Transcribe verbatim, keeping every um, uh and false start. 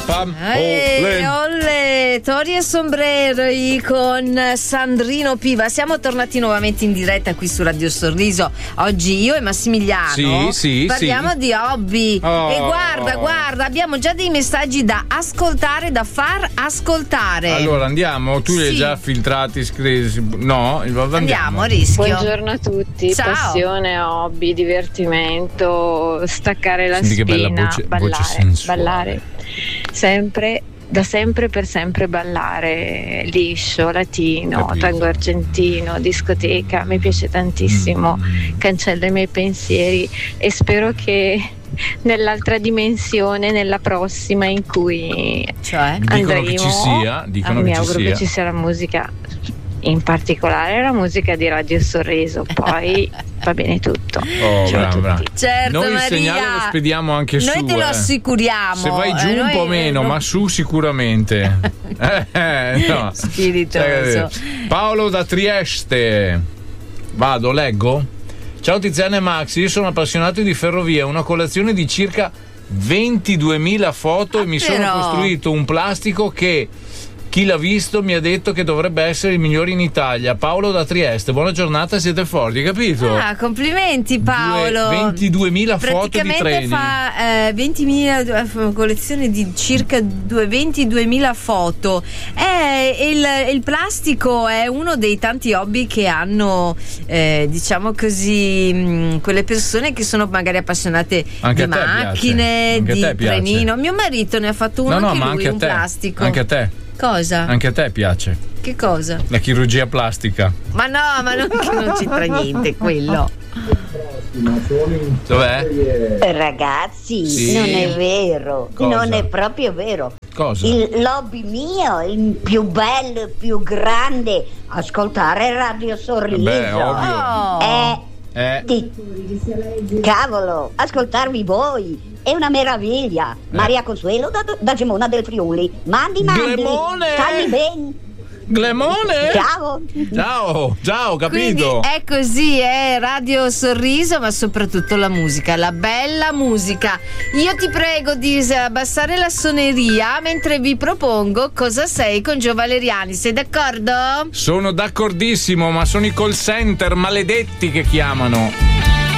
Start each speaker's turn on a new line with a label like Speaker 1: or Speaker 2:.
Speaker 1: Ehi, olle, Tori e Sombreri con Sandrino Piva. Siamo tornati nuovamente in diretta qui su Radio Sorriso. Oggi io e Massimiliano
Speaker 2: sì, sì,
Speaker 1: parliamo
Speaker 2: sì.
Speaker 1: di hobby.
Speaker 2: Oh.
Speaker 1: E guarda, guarda, abbiamo già dei messaggi da ascoltare, da far ascoltare.
Speaker 2: Allora andiamo, tu li hai
Speaker 1: Sì.
Speaker 2: già filtrati, scrivi. No, andiamo,
Speaker 1: Andiamo, a rischio.
Speaker 3: Buongiorno a tutti.
Speaker 1: Ciao.
Speaker 3: Passione, hobby, divertimento, staccare la
Speaker 2: Senti che bella
Speaker 3: spina,
Speaker 2: voce-
Speaker 3: ballare,
Speaker 2: voce sensuale.
Speaker 3: ballare. Sempre, da sempre per sempre ballare liscio, latino,
Speaker 2: Capito.
Speaker 3: tango argentino, discoteca, mi piace tantissimo,
Speaker 2: Mm.
Speaker 3: cancella i miei pensieri e spero che nell'altra dimensione, nella prossima in cui
Speaker 1: Cioè?
Speaker 2: Dicono
Speaker 3: andremo,
Speaker 2: che ci sia, dicono
Speaker 3: ah,
Speaker 2: che
Speaker 3: mi
Speaker 2: ci
Speaker 3: auguro
Speaker 2: sia.
Speaker 3: che ci sia la musica, in particolare la musica di Radio Sorriso, poi va bene tutto.
Speaker 2: Oh,
Speaker 3: Ciao a
Speaker 2: bravo,
Speaker 3: tutti.
Speaker 2: bravo.
Speaker 1: Certo,
Speaker 2: Noi il
Speaker 1: Maria.
Speaker 2: segnale lo spediamo anche
Speaker 1: Noi
Speaker 2: su.
Speaker 1: te lo
Speaker 2: eh.
Speaker 1: assicuriamo.
Speaker 2: Se vai giù
Speaker 1: Eh,
Speaker 2: un
Speaker 1: noi-
Speaker 2: po' meno,
Speaker 1: eh,
Speaker 2: ma su sicuramente. eh, eh, no.
Speaker 1: Spiritoso.
Speaker 2: Paolo da Trieste. Vado, leggo. Ciao Tiziana e Max, io sono appassionato di ferrovie, ho una collezione di circa ventiduemila foto
Speaker 1: Ah,
Speaker 2: e mi
Speaker 1: però.
Speaker 2: sono costruito un plastico che chi l'ha visto mi ha detto che dovrebbe essere il migliore in Italia. Paolo da Trieste, buona giornata, siete forti, hai capito?
Speaker 1: Ah, complimenti Paolo.
Speaker 2: Due- ventiduemila foto di
Speaker 1: Praticamente
Speaker 2: treni.
Speaker 1: fa eh, ventimila, eh, fa una collezione di circa due- ventiduemila foto. Eh, il, il plastico è uno dei tanti hobby che hanno, eh, diciamo così, mh, quelle persone che sono magari appassionate
Speaker 2: Anche
Speaker 1: di
Speaker 2: a te piace.
Speaker 1: macchine,
Speaker 2: Anche a
Speaker 1: di
Speaker 2: te piace.
Speaker 1: trenino. Mio marito ne ha fatto uno
Speaker 2: no, no,
Speaker 1: anche
Speaker 2: ma
Speaker 1: lui,
Speaker 2: anche a
Speaker 1: un
Speaker 2: te.
Speaker 1: plastico.
Speaker 2: Anche a te.
Speaker 1: Cosa?
Speaker 2: Anche a te piace
Speaker 1: Che cosa?
Speaker 2: la chirurgia plastica.
Speaker 1: Ma no, ma non, che non c'entra niente quello.
Speaker 2: Dov'è?
Speaker 4: Ragazzi,
Speaker 2: Sì.
Speaker 4: non è vero,
Speaker 2: Cosa?
Speaker 4: non è proprio vero.
Speaker 2: Cosa?
Speaker 4: Il lobby mio, il più bello, il più grande, ascoltare Radio Sorriso.
Speaker 2: Beh, ovvio.
Speaker 1: Oh.
Speaker 4: È
Speaker 2: Eh.
Speaker 4: di cavolo, ascoltarvi voi è una meraviglia. Maria Consuelo da, da Gemona del Friuli. Mandi, mandi.
Speaker 2: Glemone!
Speaker 4: Stammi bene.
Speaker 2: Glemone?
Speaker 4: Ciao.
Speaker 2: Ciao, ciao,
Speaker 1: Quindi
Speaker 2: capito?
Speaker 1: è così, è Radio Sorriso, ma soprattutto la musica, la bella musica. Io ti prego di abbassare la suoneria mentre vi propongo Cosa sei con Gio Valeriani. Sei d'accordo?
Speaker 2: Sono d'accordissimo, ma sono i call center maledetti che chiamano.